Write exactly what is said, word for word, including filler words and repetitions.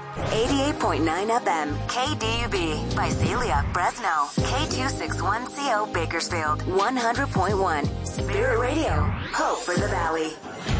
eighty-eight point nine F M, K D U B, Visalia, Fresno, K two sixty-one C O, Bakersfield, one hundred point one, Spirit Radio, Hope for the Valley.